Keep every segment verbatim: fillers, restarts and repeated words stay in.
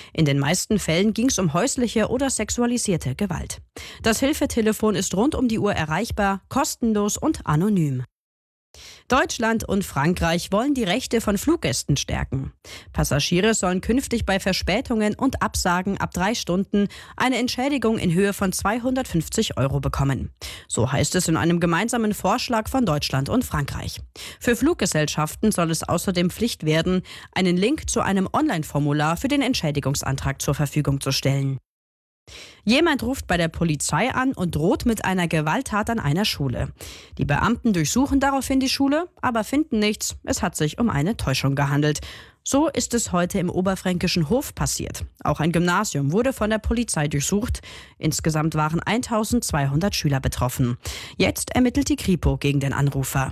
In den meisten Fällen ging es um häusliche oder sexualisierte Gewalt. Das Hilfetelefon ist rund um die Uhr erreichbar, kostenlos und anonym. Deutschland und Frankreich wollen die Rechte von Fluggästen stärken. Passagiere sollen künftig bei Verspätungen und Absagen ab drei Stunden eine Entschädigung in Höhe von zweihundertfünfzig Euro bekommen. So heißt es in einem gemeinsamen Vorschlag von Deutschland und Frankreich. Für Fluggesellschaften soll es außerdem Pflicht werden, einen Link zu einem Online-Formular für den Entschädigungsantrag zur Verfügung zu stellen. Jemand ruft bei der Polizei an und droht mit einer Gewalttat an einer Schule. Die Beamten durchsuchen daraufhin die Schule, aber finden nichts. Es hat sich um eine Täuschung gehandelt. So ist es heute im oberfränkischen Hof passiert. Auch ein Gymnasium wurde von der Polizei durchsucht. Insgesamt waren eintausendzweihundert Schüler betroffen. Jetzt ermittelt die Kripo gegen den Anrufer.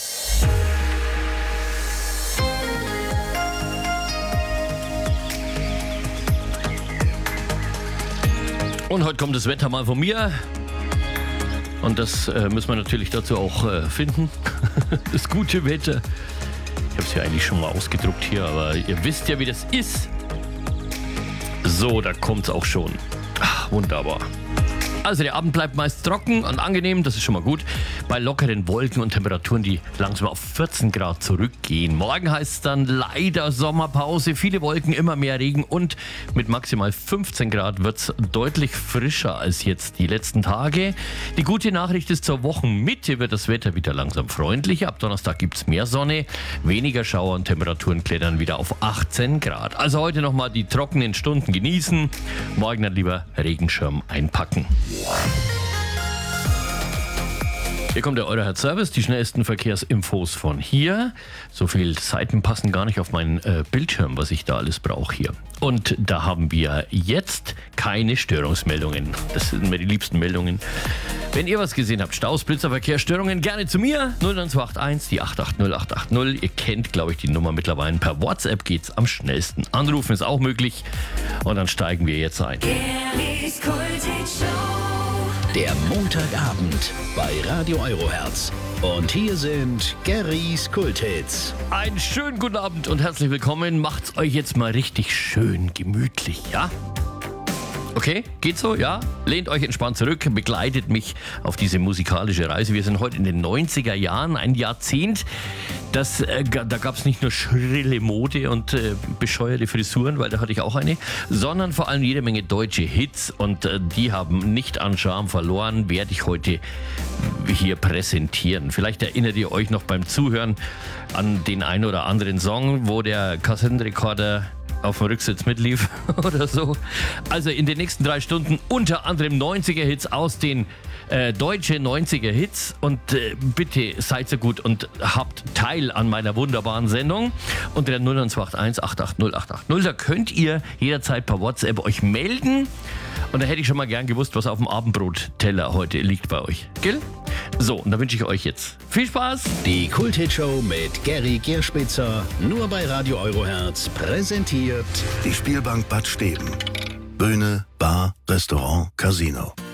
Und heute kommt das Wetter mal von mir. Und das äh, müssen wir natürlich dazu auch äh, finden. Das gute Wetter. Ich habe es ja eigentlich schon mal ausgedruckt hier, aber ihr wisst ja, wie das ist. So, da kommt es auch schon. Ach, wunderbar. Also der Abend bleibt meist trocken und angenehm, das ist schon mal gut. Bei lockeren Wolken und Temperaturen, die langsam auf vierzehn Grad zurückgehen. Morgen heißt es dann leider Sommerpause, viele Wolken, immer mehr Regen und mit maximal fünfzehn Grad wird es deutlich frischer als jetzt die letzten Tage. Die gute Nachricht ist, zur Wochenmitte wird das Wetter wieder langsam freundlicher. Ab Donnerstag gibt es mehr Sonne, weniger Schauer und Temperaturen klettern wieder auf achtzehn Grad. Also heute nochmal die trockenen Stunden genießen, morgen dann lieber Regenschirm einpacken. Hier kommt der Eurohertz Service, die schnellsten Verkehrsinfos von hier. So viele Seiten passen gar nicht auf meinen äh, Bildschirm, was ich da alles brauche hier. Und da haben wir jetzt keine Störungsmeldungen. Das sind mir die liebsten Meldungen. Wenn ihr was gesehen habt, Staus, Blitzerverkehr, Störungen, gerne zu mir. null neun zwei acht eins, die acht acht null acht acht null. Ihr kennt, glaube ich, die Nummer mittlerweile. Per WhatsApp geht's am schnellsten. Anrufen ist auch möglich. Und dann steigen wir jetzt ein. Der Montagabend bei Radio Eurohertz. Und hier sind Garys Kulthits. Einen schönen guten Abend und herzlich willkommen. Macht's euch jetzt mal richtig schön gemütlich, ja? Okay, geht so, ja? Lehnt euch entspannt zurück, begleitet mich auf diese musikalische Reise. Wir sind heute in den neunziger Jahren, ein Jahrzehnt. Das, äh, da gab es nicht nur schrille Mode und äh, bescheuerte Frisuren, weil da hatte ich auch eine, sondern vor allem jede Menge deutsche Hits. Und äh, die haben nicht an Charme verloren, werde ich heute hier präsentieren. Vielleicht erinnert ihr euch noch beim Zuhören an den einen oder anderen Song, wo der Kassettenrekorder auf dem Rücksitz mitlief oder so. Also in den nächsten drei Stunden unter anderem neunziger-Hits aus den äh, deutschen neunziger-Hits. Und äh, bitte seid so gut und habt Teil an meiner wunderbaren Sendung. Unter der null neun zwei acht eins, acht acht null acht acht null. Da könnt ihr jederzeit per WhatsApp euch melden. Und da hätte ich schon mal gern gewusst, was auf dem Abendbrotteller heute liegt bei euch. Gell? So, und da wünsche ich euch jetzt viel Spaß. Die Kulthit-Show mit Gary Gerspitzer, nur bei Radio Eurohertz, präsentiert die Spielbank Bad Steben. Bühne, Bar, Restaurant, Casino.